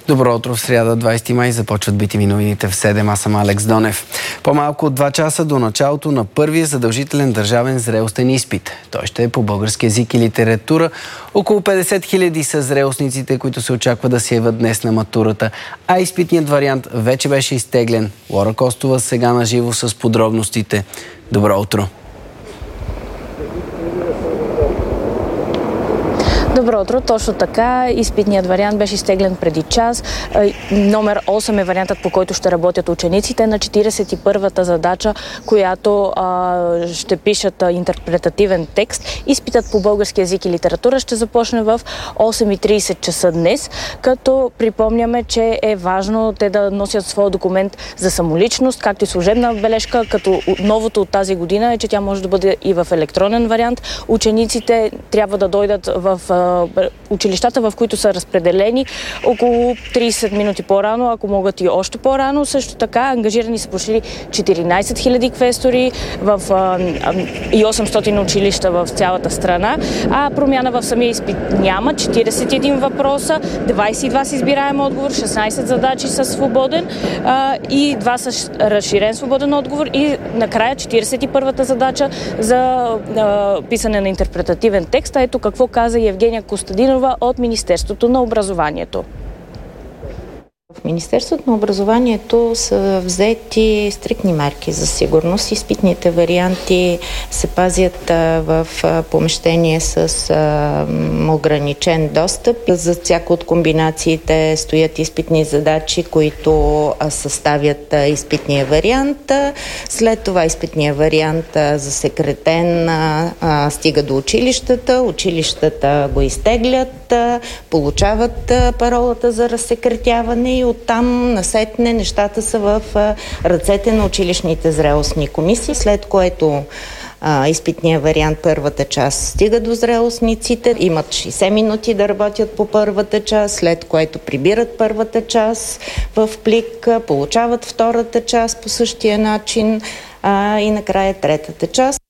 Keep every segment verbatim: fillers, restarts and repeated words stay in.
Добро утро, в сряда, двайсети май, започват Би Ти Ви новините в седем. Аз съм Алекс Донев. По-малко от два часа до началото на първия задължителен държавен зрелостен изпит. Той ще е по български език и литература. Около петдесет хиляди са зрелостниците, които се очаква да се явят днес на матурата, а изпитният вариант вече беше изтеглен. Лора Костова сега на живо с подробностите. Добро утро! Добро утро, точно така. Изпитният вариант беше изтеглен преди час. Номер осем е вариантът, по който ще работят учениците на четиридесет и първата задача, която а, ще пишат а, интерпретативен текст. Изпитът по български език и литература ще започне в осем и трийсет часа днес, като припомняме, че е важно те да носят своя документ за самоличност, както и служебна бележка, като новото от тази година е, че тя може да бъде и в електронен вариант. Учениците трябва да дойдат в училищата, в които са разпределени около трийсет минути по-рано, ако могат и още по-рано. Също така ангажирани са почти четиринайсет хиляди квестори в, а, и осемстотин училища в цялата страна, а промяна в самия изпит няма. четирийсет и един въпроса, двайсет и два с избираем отговор, шестнайсет задачи са свободен а, и два с разширен свободен отговор и накрая четиридесет и първата задача за а, писане на интерпретативен текст. А ето какво каза Евгения Костадинова от Министерството на образованието. В Министерството на образованието са взети стриктни мерки за сигурност. Изпитните варианти се пазят в помещение с ограничен достъп. За всяко от комбинациите стоят изпитни задачи, които съставят изпитния вариант. След това изпитния вариант засекретен стига до училищата. Училищата го изтеглят, получават паролата за разсекретяване и оттам насетне нещата са в ръцете на училищните зрелостни комисии, след което а, изпитния вариант, първата част стига до зрелостниците, имат шейсет минути да работят по първата част, след което прибират първата част в плик, получават втората част по същия начин а, и накрая третата част.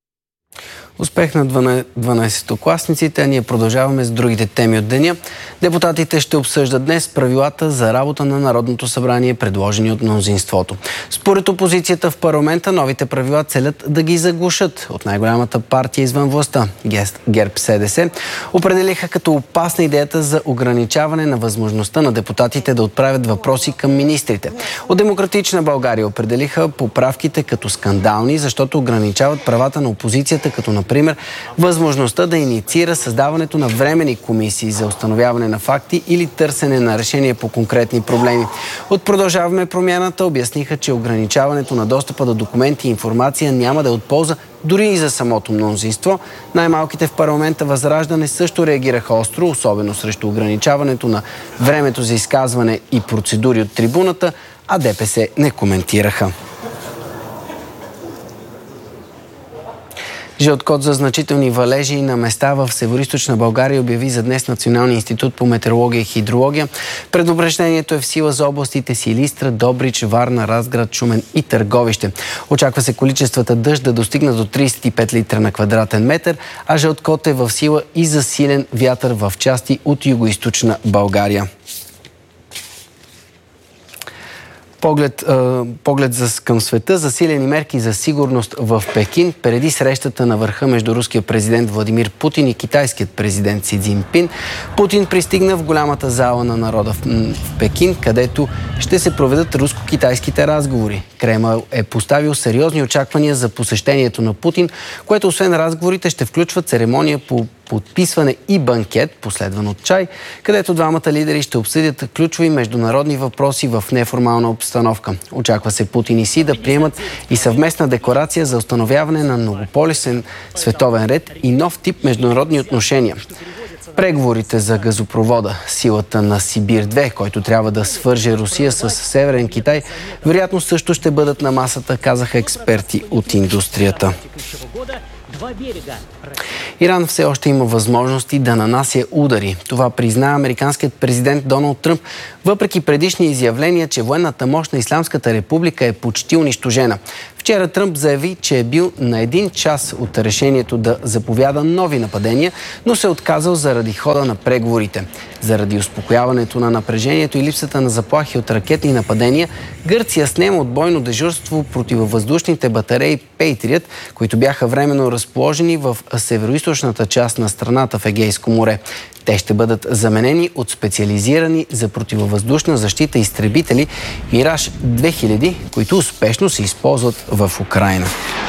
Успех на дванайсетокласниците, а ние продължаваме с другите теми от деня. Депутатите ще обсъждат днес правилата за работа на Народното събрание, предложени от мнозинството. Според опозицията в парламента, новите правила целят да ги заглушат. От най-голямата партия извън властта, ГЕРБ-СДС, определиха като опасна идеята за ограничаване на възможността на депутатите да отправят въпроси към министрите. От Демократична България определиха поправките като скандални, защото ограничават правата на опозицията, като например възможността да инициира създаването на временни комисии за установяване на факти или търсене на решение по конкретни проблеми. От Продължаваме промяната обясниха, че ограничаването на достъпа до документи и информация няма да е от полза дори и за самото мнозинство. Най-малките в парламента Възраждане също реагираха остро, особено срещу ограничаването на времето за изказване и процедури от трибуната, а ДПС не коментираха. Жълт код за значителни валежи на места в Североизточна България обяви за днес Националния институт по метеорология и хидрология. Предупреждението е в сила за областите Силистра, Добрич, Варна, Разград, Шумен и Търговище. Очаква се количествата дъжд да достигнат до трийсет и пет литра на квадратен метър, а жълт код е в сила и за силен вятър в части от Югоизточна България. Поглед, е, поглед за, към света, засилени мерки за сигурност в Пекин преди срещата на върха между руския президент Владимир Путин и китайският президент Си Цзинпин. Путин пристигна в голямата зала на народа в, в Пекин, където ще се проведат руско-китайските разговори. Кремъл е поставил сериозни очаквания за посещението на Путин, което освен разговорите ще включва церемония по подписване и банкет, последван от чай, където двамата лидери ще обсъдят ключови международни въпроси в неформална обстановка. Очаква се Путин и Си да приемат и съвместна декларация за установяване на многополюсен световен ред и нов тип международни отношения. Преговорите за газопровода Силата на Сибир две, който трябва да свърже Русия с Северен Китай, вероятно също ще бъдат на масата, казаха експерти от индустрията. Иран все още има възможности да нанася удари. Това призна американският президент Доналд Тръмп, въпреки предишни изявления, че военната мощ на Ислямската република е почти унищожена. Вчера Тръмп заяви, че е бил на един час от решението да заповяда нови нападения, но се е отказал заради хода на преговорите. Заради успокояването на напрежението и липсата на заплахи от ракетни нападения, Гърция снема от бойно дежурство противовъздушните батареи Patriot, които бяха временно разположени в североизточната част на страната в Егейско море. Те ще бъдат заменени от специализирани за противовъздушна защита изтребители Мираж две хиляди, които успешно се използват в Украйна.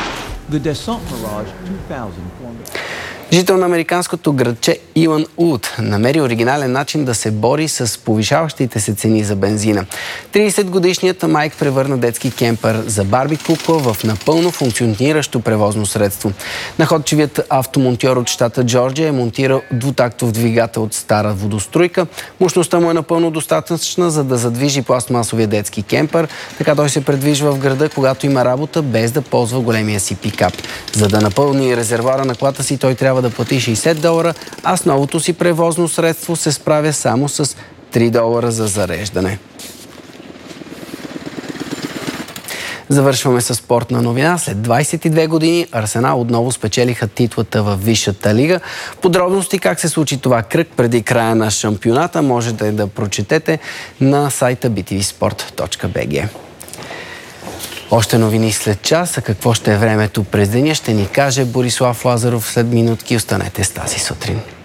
Жител на американското градче Илън Уд намери оригинален начин да се бори с повишаващите се цени за бензина. тридесетгодишният Майк превърна детски кемпър за Барби кукла в напълно функциониращо превозно средство. Находчивият автомонтьор от щата Джорджия е монтирал двутактов двигател от стара водоструйка. Мощността му е напълно достатъчна, за да задвижи пластмасовия детски кемпър. Така той се предвижва в града, когато има работа, без да ползва големия си пикап. За да напълни резервоара на колата си, той трябва да плати шейсет долара, а с новото си превозно средство се справя само с три долара за зареждане. Завършваме с спортна новина. След двадесет и две години Арсенал отново спечелиха титлата във Висшата лига. Подробности как се случи това кръг преди края на шампионата можете да прочетете на сайта би ти ви спорт точка би джи. Още новини след час, а какво ще е времето през деня ще ни каже Борислав Лазаров след минутки. Останете с тази сутрин.